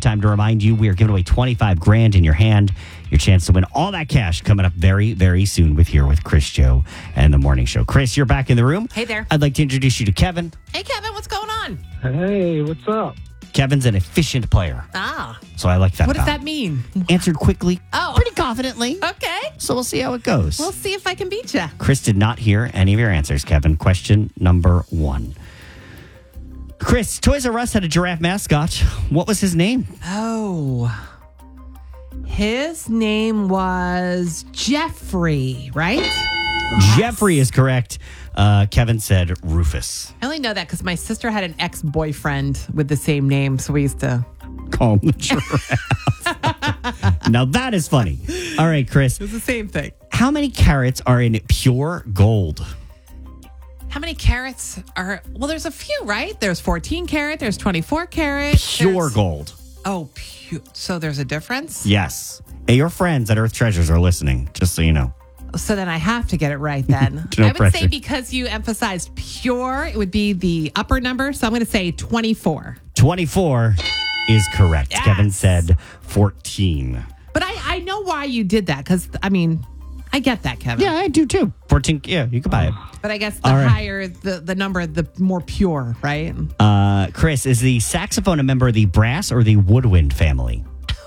time to remind you we are giving away 25 grand in your hand. Your chance to win all that cash coming up very, very soon with Chris, Joe, and the Morning Show. Chris, you're back in the room. Hey there. I'd like to introduce you to Kevin. Hey, Kevin, what's going on? Hey, what's up? Kevin's an efficient player. Ah. So I like that. What does about that mean? him. Answered quickly. Oh. Pretty confidently. Okay. So we'll see how it goes. We'll see if I can beat you. Chris did not hear any of your answers, Kevin. Question number 1. Chris, Toys R Us had a giraffe mascot. What was his name? Oh. His name was Jeffrey, right? Jeffrey is correct. Kevin said Rufus. I only know that because my sister had an ex-boyfriend with the same name, so we used to... Call him the giraffe. Now that is funny. All right, Chris. It was the same thing. How many carats are in pure gold? How many carats are... Well, there's a few, right? There's 14 carat, there's 24 carat. Pure gold. Oh, pure. So there's a difference? Yes. Hey, your friends at Earth Treasures are listening, just so you know. So then I have to get it right then. No I would pressure. say because you emphasized pure, it would be the upper number. So I'm going to say 24. 24 is correct. Yes. Kevin said 14. But I know why you did that because, I mean, I get that, Kevin. Yeah, I do too. 14, yeah, you can buy it. But I guess the All right. higher the number, the more pure, right? Chris, is the saxophone a member of the brass or the woodwind family?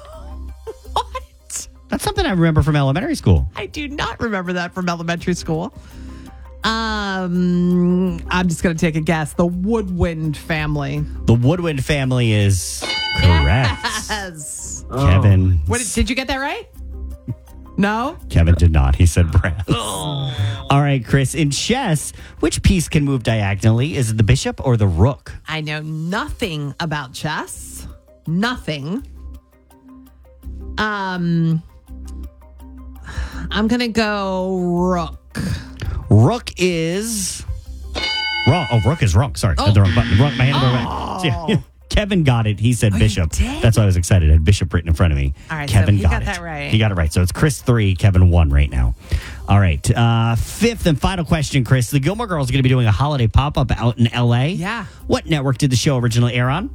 What? That's something I remember from elementary school. I do not remember that from elementary school. I'm just going to take a guess. The Woodwind family. The woodwind family is correct. Yes. Kevin. What, did you get that right? No? Kevin did not. He said brass. All right, Chris. In chess, which piece can move diagonally? Is it the bishop or the rook? I know nothing about chess. Nothing. I'm going to go rook. Rook is wrong. Oh, rook is wrong. Sorry. Had the wrong button. Wrong, my hand over my- Yeah. Kevin got it. He said bishop. did? That's why I was excited. I had bishop written in front of me. All right, Kevin so he got it. that right. He got it right. So it's Chris 3, Kevin 1 right now. All right. Fifth and final question, Chris. The Gilmore Girls are going to be doing a holiday pop-up out in L.A. Yeah. What network did the show originally air on?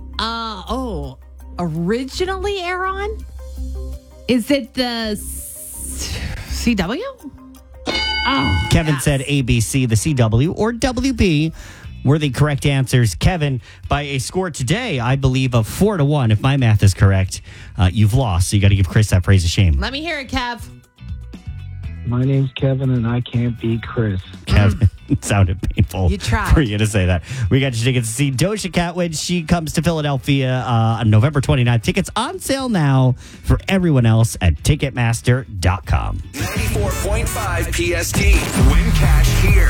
Originally air on? Is it the CW? Oh, Kevin yes. said ABC, the CW, or WB were the correct answers. Kevin, by a score today, I believe, of 4-1, if my math is correct, you've lost. So you got to give Chris that praise of shame. Let me hear it, Kev. My name's Kevin, and I can't beat Chris. Kevin, it sounded painful You tried. for you to say that. We got your tickets to see Doja Cat when she comes to Philadelphia on November 29th. Tickets on sale now for everyone else at Ticketmaster.com. 94.5 PST. Win cash here.